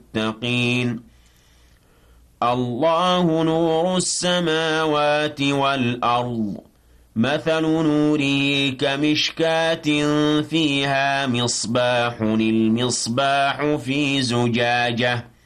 للمتقين الله نور السماوات والأرض مثل نوره كمشكاة فيها مصباح المصباح في زجاجة